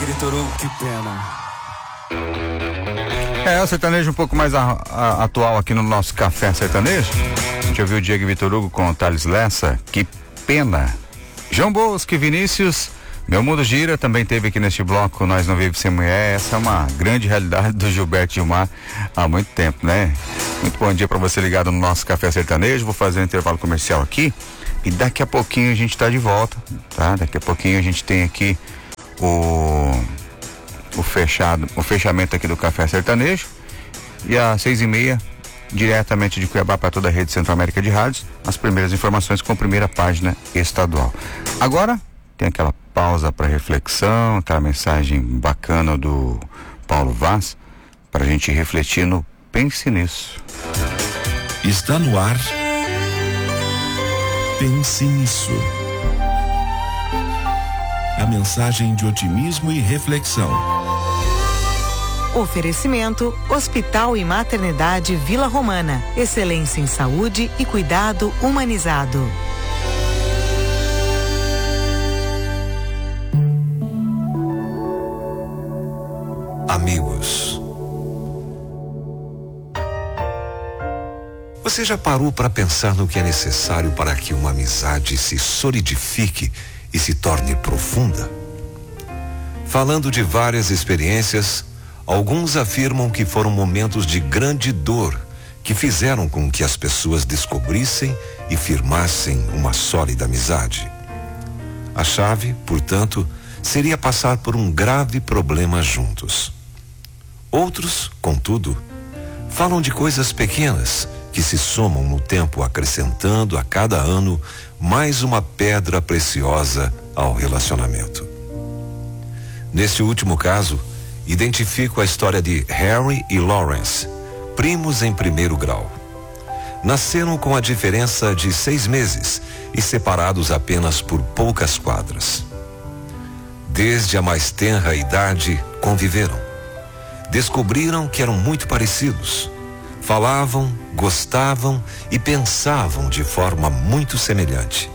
Vitor Hugo, que pena. O sertanejo um pouco mais atual aqui no nosso Café Sertanejo. A gente ouviu o Diego Vitor Hugo com o Thales Lessa, que pena. João Bosco, Vinícius, Meu Mundo Gira, também teve aqui neste bloco Nós Não Vivemos Sem Mulher. Essa é uma grande realidade do Gilberto Gilmar há muito tempo, né? Muito bom dia para você ligado no nosso Café Sertanejo. Vou fazer um intervalo comercial aqui e daqui a pouquinho a gente tá de volta, tá? Daqui a pouquinho a gente tem aqui o fechamento aqui do Café Sertanejo, e às 6:30, diretamente de Cuiabá para toda a rede Centro-América de Rádios, as primeiras informações com a primeira página estadual. Agora tem aquela pausa para reflexão, aquela mensagem bacana do Paulo Vaz para a gente refletir no Pense Nisso. Está no ar Pense Nisso. A mensagem de otimismo e reflexão. Oferecimento Hospital e Maternidade Vila Romana. Excelência em saúde e cuidado humanizado. Amigos, você já parou para pensar no que é necessário para que uma amizade se solidifique e se torne profunda? Falando de várias experiências, alguns afirmam que foram momentos de grande dor que fizeram com que as pessoas descobrissem e firmassem uma sólida amizade. A chave, portanto, seria passar por um grave problema juntos. Outros, contudo, falam de coisas pequenas que se somam no tempo, acrescentando a cada ano mais uma pedra preciosa ao relacionamento. Neste último caso, identifico a história de Harry e Lawrence, primos em primeiro grau. Nasceram com a diferença de 6 meses e separados apenas por poucas quadras. Desde a mais tenra idade, conviveram. Descobriram que eram muito parecidos. Falavam, gostavam e pensavam de forma muito semelhante.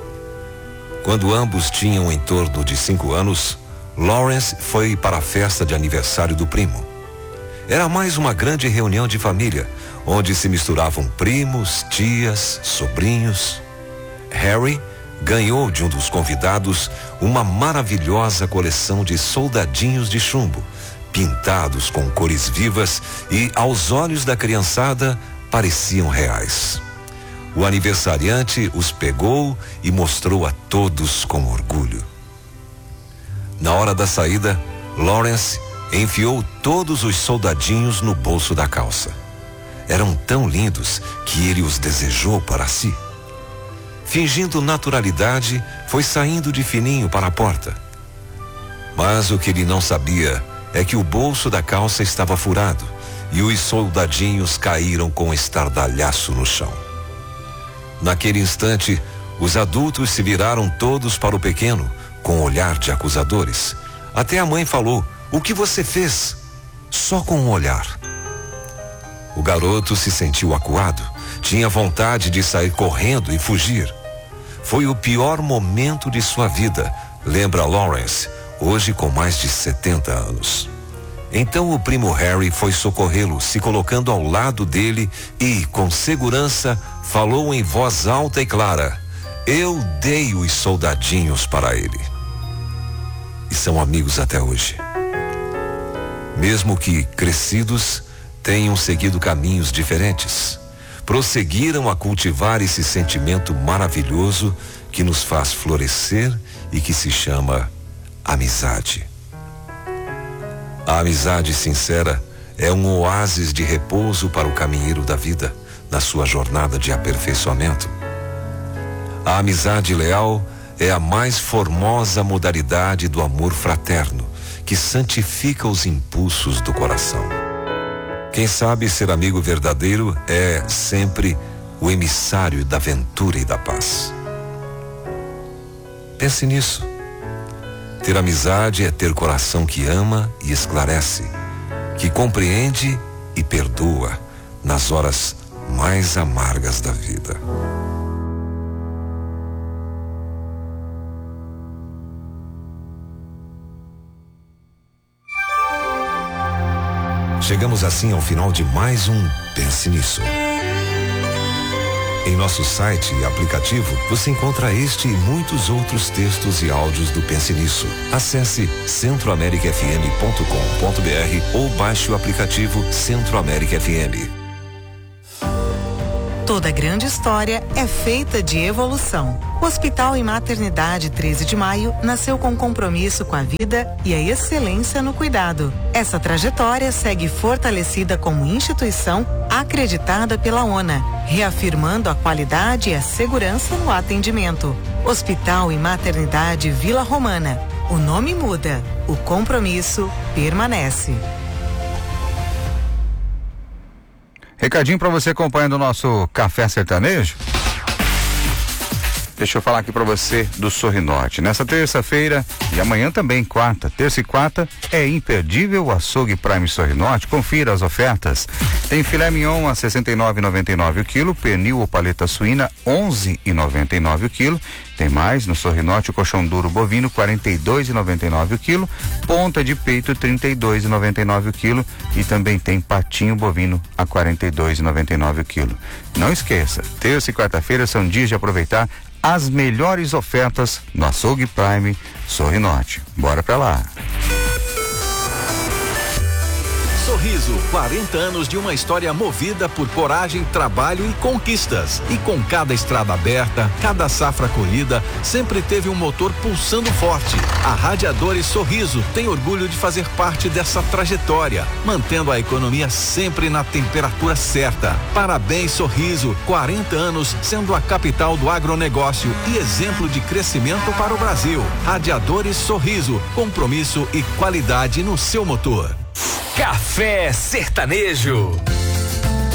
Quando ambos tinham em torno de 5 anos, Lawrence foi para a festa de aniversário do primo. Era mais uma grande reunião de família, onde se misturavam primos, tias, sobrinhos. Harry ganhou de um dos convidados uma maravilhosa coleção de soldadinhos de chumbo, pintados com cores vivas e, aos olhos da criançada, pareciam reais. O aniversariante os pegou e mostrou a todos com orgulho. Na hora da saída, Lawrence enfiou todos os soldadinhos no bolso da calça. Eram tão lindos que ele os desejou para si. Fingindo naturalidade, foi saindo de fininho para a porta. Mas o que ele não sabia é que o bolso da calça estava furado e os soldadinhos caíram com estardalhaço no chão. Naquele instante, os adultos se viraram todos para o pequeno, com olhar de acusadores. Até a mãe falou: "O que você fez?" Só com um olhar. O garoto se sentiu acuado, tinha vontade de sair correndo e fugir. Foi o pior momento de sua vida, lembra Lawrence, hoje com mais de 70 anos. Então o primo Harry foi socorrê-lo, se colocando ao lado dele e, com segurança, falou em voz alta e clara: "Eu dei os soldadinhos para ele." E são amigos até hoje. Mesmo que crescidos, tenham seguido caminhos diferentes, prosseguiram a cultivar esse sentimento maravilhoso que nos faz florescer e que se chama amizade. A amizade sincera é um oásis de repouso para o caminheiro da vida, na sua jornada de aperfeiçoamento. A amizade leal é a mais formosa modalidade do amor fraterno, que santifica os impulsos do coração. Quem sabe ser amigo verdadeiro é sempre o emissário da ventura e da paz. Pense nisso. Ter amizade é ter coração que ama e esclarece, que compreende e perdoa nas horas mais amargas da vida. Chegamos assim ao final de mais um Pense Nisso. Em nosso site e aplicativo, você encontra este e muitos outros textos e áudios do Pense Nisso. Acesse centroamericafm.com.br ou baixe o aplicativo Centro América FM. Toda grande história é feita de evolução. O Hospital e Maternidade 13 de Maio nasceu com compromisso com a vida e a excelência no cuidado. Essa trajetória segue fortalecida como instituição acreditada pela ONA, reafirmando a qualidade e a segurança no atendimento. Hospital e Maternidade Vila Romana. O nome muda, o compromisso permanece. Recadinho para você acompanhando o nosso Café Sertanejo. Deixa eu falar aqui para você do Sorri Norte. Nessa terça-feira e amanhã também, quarta, terça e quarta, é imperdível o Açougue Prime Sorri Norte. Confira as ofertas. Tem filé mignon a R$ 69,99 o quilo, pernil ou paleta suína R$ 11,99 o quilo. Tem mais no Sorri Norte, o colchão duro bovino R$ 42,99 o quilo, ponta de peito R$ 32,99 o quilo e também tem patinho bovino a R$ 42,99 o quilo. Não esqueça, terça e quarta-feira são dias de aproveitar as melhores ofertas no Açougue Prime Sorri Norte. Bora pra lá. Sorriso, 40 anos de uma história movida por coragem, trabalho e conquistas. E com cada estrada aberta, cada safra colhida, sempre teve um motor pulsando forte. A Radiadores Sorriso tem orgulho de fazer parte dessa trajetória, mantendo a economia sempre na temperatura certa. Parabéns, Sorriso, 40 anos sendo a capital do agronegócio e exemplo de crescimento para o Brasil. Radiadores Sorriso, compromisso e qualidade no seu motor. Café Sertanejo.